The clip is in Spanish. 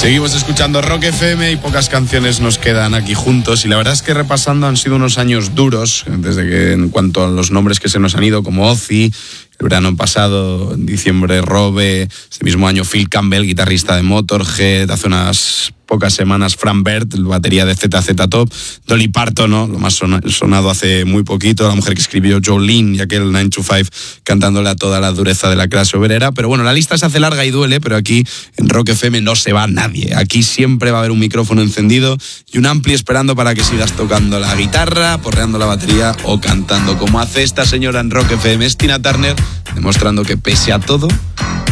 Seguimos escuchando Rock FM y pocas canciones nos quedan aquí juntos, y la verdad es que repasando han sido unos años duros, desde que en cuanto a los nombres que se nos han ido, como Ozzy, el verano pasado, en diciembre Robe, este mismo año Phil Campbell, guitarrista de Motorhead, hace unas pocas semanas Frank Bert, el batería de ZZ Top, Dolly Parton, ¿no? Lo más sonado hace muy poquito, la mujer que escribió Jolene y aquel 9 to 5 cantándole a toda la dureza de la clase obrera. Pero bueno, la lista se hace larga y duele, pero aquí en Rock FM no se va nadie. Aquí siempre va a haber un micrófono encendido y un ampli esperando para que sigas tocando la guitarra, porreando la batería o cantando, como hace esta señora en Rock FM. Es Tina Turner, demostrando que pese a todo